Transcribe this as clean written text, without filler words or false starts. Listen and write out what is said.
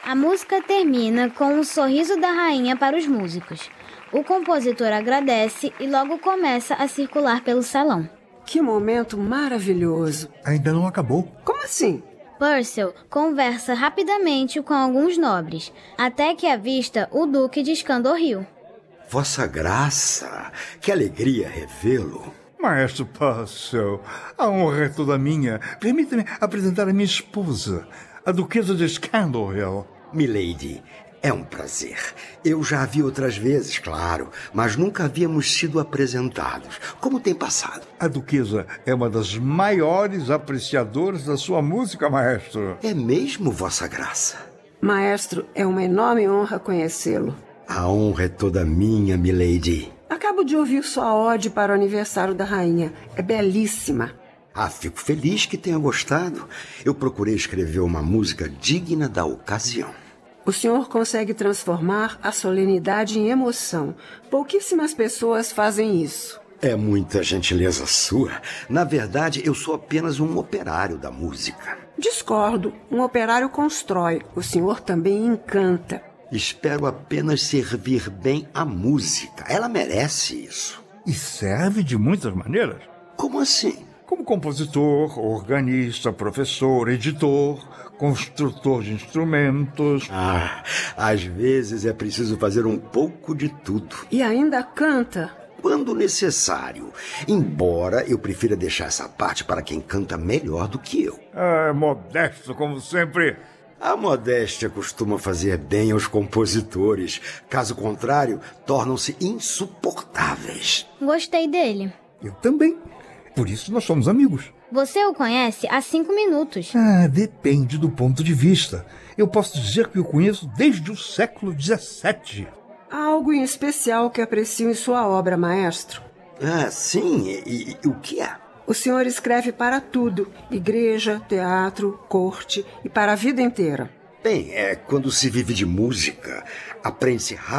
A música termina com um sorriso da rainha para os músicos. O compositor agradece e logo começa a circular pelo salão. Que momento maravilhoso! Ainda não acabou. Como assim? Purcell conversa rapidamente com alguns nobres, até que avista o Duque de Scandorhill. Vossa Graça, que alegria revê-lo. Maestro Purcell, a honra é toda minha. Permita-me apresentar a minha esposa, a Duquesa de Scandorhill. Milady, é um prazer. Eu já a vi outras vezes, claro, mas nunca havíamos sido apresentados. Como tem passado? A Duquesa é uma das maiores apreciadoras da sua música, maestro. É mesmo, Vossa Graça? Maestro, é uma enorme honra conhecê-lo. A honra é toda minha, Milady. Acabo de ouvir sua ode para o aniversário da rainha. É belíssima. Fico feliz que tenha gostado. Eu procurei escrever uma música digna da ocasião. O senhor consegue transformar a solenidade em emoção. Pouquíssimas pessoas fazem isso. É muita gentileza sua. Na verdade, eu sou apenas um operário da música. Discordo. Um operário constrói. O senhor também encanta. Espero apenas servir bem a música. Ela merece isso. E serve de muitas maneiras. Como assim? Como compositor, organista, professor, editor, construtor de instrumentos. Às vezes é preciso fazer um pouco de tudo. E ainda canta. Quando necessário. Embora eu prefira deixar essa parte para quem canta melhor do que eu. Modesto, como sempre. A modéstia costuma fazer bem aos compositores. Caso contrário, tornam-se insuportáveis. Gostei dele. Eu também. Por isso nós somos amigos. Você o conhece há 5 minutos. Depende do ponto de vista. Eu posso dizer que o conheço desde o século XVII. Há algo em especial que aprecio em sua obra, maestro. Sim. E o que é? O senhor escreve para tudo. Igreja, teatro, corte e para a vida inteira. Bem, quando se vive de música, aprende-se